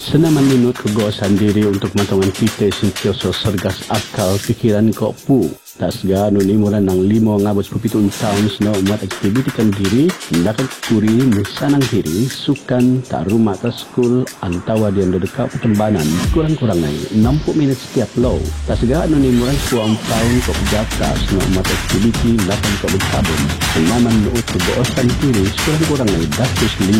Senaman minut kegosan diri untuk matungan kita sentioso sergas akal pikiran ko pu. Tas gano ni mula ng 5 ngabot 17 taon na umat aktivitikan diri, nakag kuri misanang diri, sukan, taruma ta school, ang tawa diyan dodeka patambanan, kurang-kurang ay 60 minutes setiap low. Tas gano ni mula ang taon ko gatas na umat activity, nakag kabagkabon. Senaman nuot kegosan diri, kurang-kurang ay 25